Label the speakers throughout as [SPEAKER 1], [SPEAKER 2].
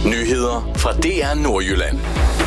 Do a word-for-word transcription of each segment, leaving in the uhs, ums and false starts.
[SPEAKER 1] Nyheder fra D R Nordjylland.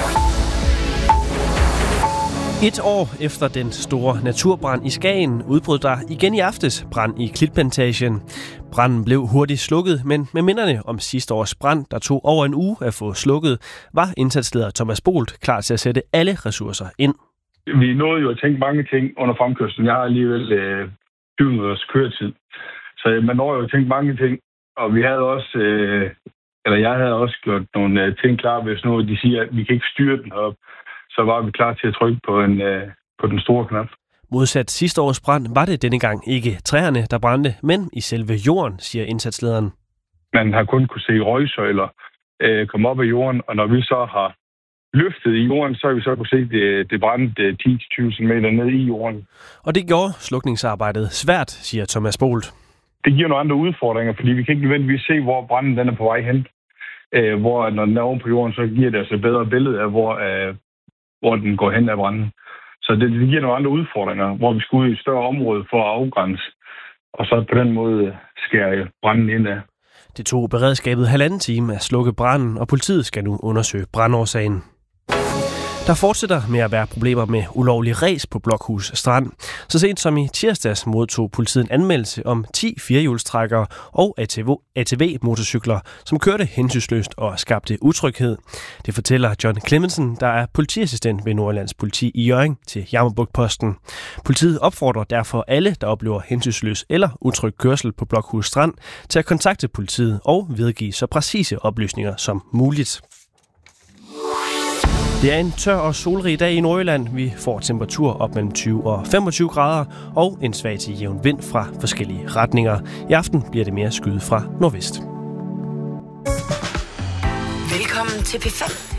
[SPEAKER 2] Et år efter den store naturbrand i Skagen udbrød der igen i aftes brand i Klitplantagen. Branden blev hurtigt slukket, men med minderne om sidste års brand, der tog over en uge at få slukket, var indsatsleder Thomas Bolt klar til at sætte alle ressourcer ind.
[SPEAKER 3] Vi nåede jo at tænke mange ting under fremkørslen. Jeg har alligevel øh, tyve minutters køretid. Så man når jo at tænke mange ting. Og vi havde også, øh, eller jeg havde også gjort nogle øh, ting klar, hvis nu de siger, at vi kan ikke styre den op. Så var vi klar til at trykke på, en, øh, på den store knap.
[SPEAKER 2] Modsat sidste års brand var det denne gang ikke træerne, der brændte, men i selve jorden, siger indsatslederen.
[SPEAKER 3] Man har kun kunne se røgsøjler øh, komme op af jorden, og når vi så har løftet i jorden, så har vi så kunne se, at det, det brændte ti til tyve centimeter ned i jorden.
[SPEAKER 2] Og det gjorde slukningsarbejdet svært, siger Thomas Bolt.
[SPEAKER 3] Det giver nogle andre udfordringer, fordi vi kan ikke nødvendigvis se, hvor branden den er på vej hen. Øh, hvor når den er oven på jorden, så giver det altså et bedre billede af, hvor, øh, hvor den går hen af branden. Så det, det giver nogle andre udfordringer, hvor vi skal ud i et større område for at afgrænse, og så på den måde skære branden ind af.
[SPEAKER 2] Det tog beredskabet halvanden time at slukke branden, og politiet skal nu undersøge brandårsagen. Der fortsætter med at være problemer med ulovlig ræs på Blokhus Strand. Så sent som i tirsdags modtog politiet en anmeldelse om ti firehjulstrækkere og A T V-motorcykler, som kørte hensynsløst og skabte utryghed. Det fortæller John Clemmensen, der er politiassistent ved Nordjyllands Politi i Hjørring, til Jammerbugt-Posten. Politiet opfordrer derfor alle, der oplever hensynsløs eller utryg kørsel på Blokhus Strand, til at kontakte politiet og videregive så præcise oplysninger som muligt. Det er en tør og solrig dag i Nordjylland. Vi får temperatur op mellem tyve og femogtyve grader og en svag til jævn vind fra forskellige retninger. I aften bliver det mere skyet fra nordvest.
[SPEAKER 4] Velkommen til P fem.